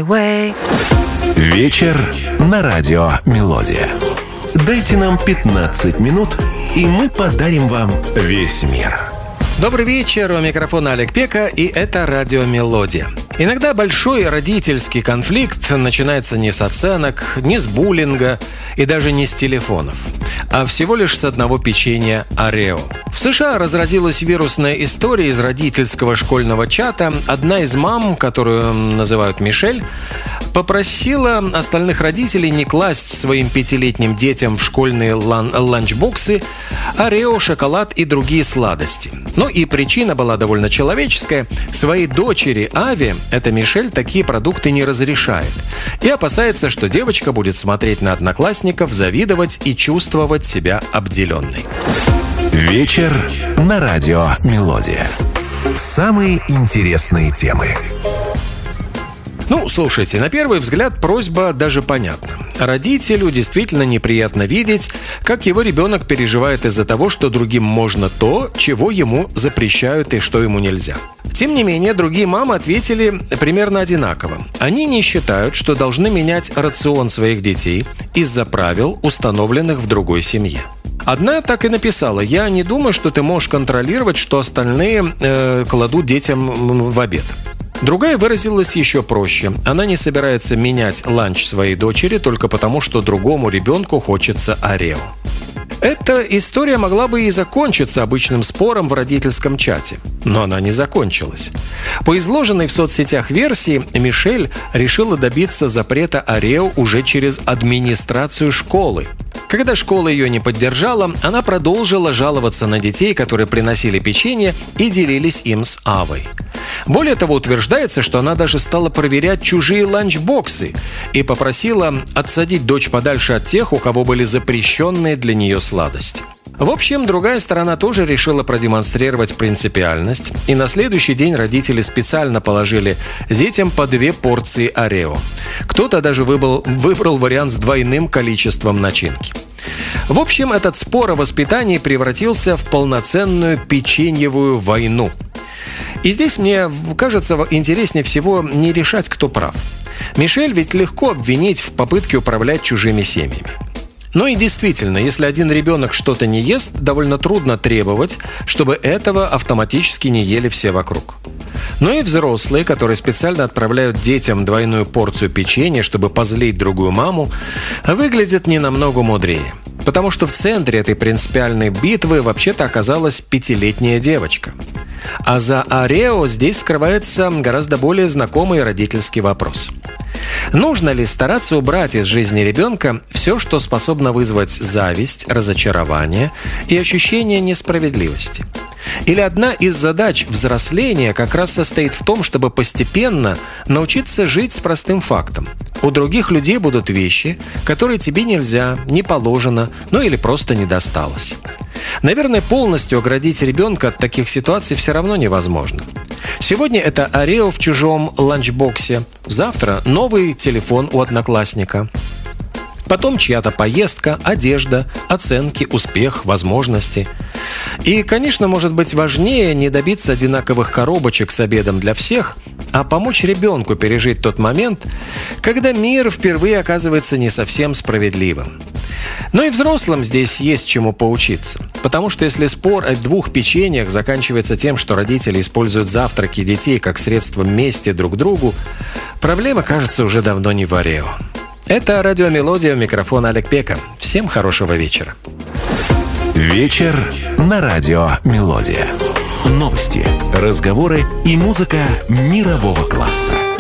way. Вечер на радио «Мелодия». Дайте нам 15 минут, и мы подарим вам весь мир. Добрый вечер, у микрофона Олег Пека, и это радио «Мелодия». Иногда большой родительский конфликт начинается не с оценок, не с буллинга и даже не с телефонов, а всего лишь с одного печенья Орео. В США разразилась вирусная история из родительского школьного чата. Одна из мам, которую называют Мишель, попросила остальных родителей не класть своим 5-летним детям в школьные ланчбоксы Орео, шоколад и другие сладости. Ну и причина была довольно человеческая. Своей дочери Аве эта Мишель такие продукты не разрешает и опасается, что девочка будет смотреть на одноклассников, завидовать и чувствовать себя обделенной. Вечер на радио «Мелодия». Самые интересные темы. Ну, слушайте, на первый взгляд просьба даже понятна. Родителю действительно неприятно видеть, как его ребенок переживает из-за того, что другим можно то, чего ему запрещают и что ему нельзя. Тем не менее, другие мамы ответили примерно одинаково. Они не считают, что должны менять рацион своих детей из-за правил, установленных в другой семье. Одна так и написала: «Я не думаю, что ты можешь контролировать, что остальные кладут детям в обед». Другая выразилась еще проще. Она не собирается менять ланч своей дочери только потому, что другому ребенку хочется Орео. Эта история могла бы и закончиться обычным спором в родительском чате, но она не закончилась. По изложенной в соцсетях версии, Мишель решила добиться запрета Орео уже через администрацию школы. Когда школа ее не поддержала, она продолжила жаловаться на детей, которые приносили печенье и делились им с Авой. Более того, утверждается, что она даже стала проверять чужие ланчбоксы и попросила отсадить дочь подальше от тех, у кого были запрещенные для нее сладости. В общем, другая сторона тоже решила продемонстрировать принципиальность, и на следующий день родители специально положили детям по 2 порции Орео. Кто-то даже выбрал вариант с двойным количеством начинки. В общем, этот спор о воспитании превратился в полноценную печеньевую войну. И здесь, мне кажется, интереснее всего не решать, кто прав. Мишель ведь легко обвинить в попытке управлять чужими семьями. Но и действительно, если один ребенок что-то не ест, довольно трудно требовать, чтобы этого автоматически не ели все вокруг. Но и взрослые, которые специально отправляют детям двойную порцию печенья, чтобы позлить другую маму, выглядят не намного мудрее. Потому что в центре этой принципиальной битвы вообще-то оказалась 5-летняя девочка. А за Орео здесь скрывается гораздо более знакомый родительский вопрос. Нужно ли стараться убрать из жизни ребенка все, что способно вызвать зависть, разочарование и ощущение несправедливости? Или одна из задач взросления как раз состоит в том, чтобы постепенно научиться жить с простым фактом: у других людей будут вещи, которые тебе нельзя, не положено, ну или просто не досталось. Наверное, полностью оградить ребенка от таких ситуаций все равно невозможно. Сегодня это Орео в чужом ланчбоксе, завтра новый телефон у одноклассника. Потом чья-то поездка, одежда, оценки, успех, возможности. И, конечно, может быть важнее не добиться одинаковых коробочек с обедом для всех, а помочь ребенку пережить тот момент, когда мир впервые оказывается не совсем справедливым. Но и взрослым здесь есть чему поучиться. Потому что если спор о 2 печеньях заканчивается тем, что родители используют завтраки детей как средство мести друг другу, проблема, кажется, уже давно не в Орео. Это радио «Мелодия», у микрофона Олег Пека. Всем хорошего вечера. Вечер на радио «Мелодия». Новости, разговоры и музыка мирового класса.